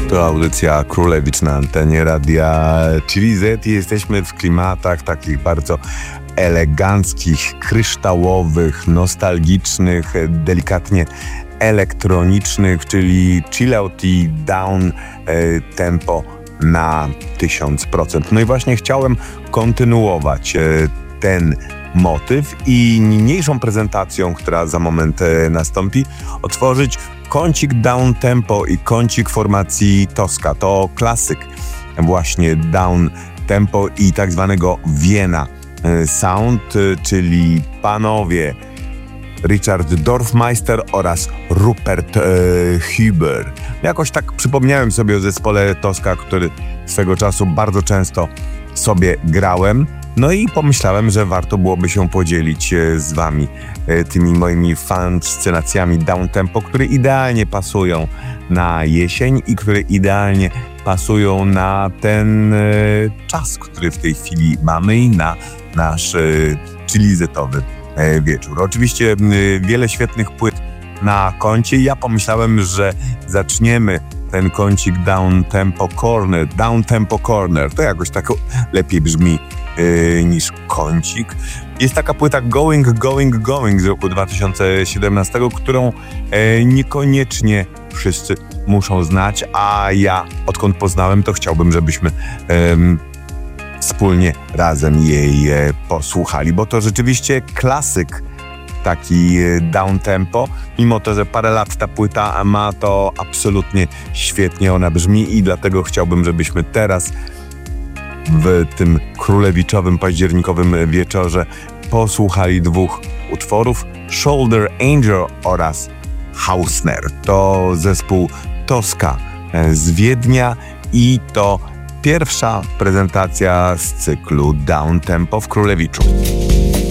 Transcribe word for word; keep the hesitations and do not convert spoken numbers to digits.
To audycja Królewicz na antenie Radia Chili Z i jesteśmy w klimatach takich bardzo eleganckich, kryształowych, nostalgicznych, delikatnie elektronicznych, czyli chill out i down tempo na tysiąc procent. No i właśnie chciałem kontynuować ten motyw i niniejszą prezentacją, która za moment nastąpi, otworzyć kącik down tempo i kącik formacji Tosca. To klasyk właśnie down tempo i tak zwanego Vienna Sound, czyli panowie Richard Dorfmeister oraz Rupert e, Huber. Jakoś tak przypomniałem sobie o zespole Tosca, który swego czasu bardzo często sobie grałem. No i pomyślałem, że warto byłoby się podzielić z wami tymi moimi fascynacjami downtempo, które idealnie pasują na jesień i które idealnie pasują na ten czas, który w tej chwili mamy i na nasz chilizetowy wieczór. Oczywiście wiele świetnych płyt na koncie. Ja pomyślałem, że zaczniemy ten kącik downtempo corner, downtempo corner. To jakoś tak lepiej brzmi Yy, niż kącik. Jest taka płyta Going, Going, Going z roku dwa tysiące siedemnastego, którą yy, niekoniecznie wszyscy muszą znać, a ja odkąd poznałem, to chciałbym, żebyśmy yy, wspólnie razem jej yy, posłuchali, bo to rzeczywiście klasyk taki yy, downtempo, mimo to, że parę lat ta płyta ma, to absolutnie świetnie ona brzmi i dlatego chciałbym, żebyśmy teraz w tym królewiczowym, październikowym wieczorze posłuchali dwóch utworów: Shoulder Angel oraz Hausner. To zespół Tosca z Wiednia i to pierwsza prezentacja z cyklu Downtempo w Królewiczu.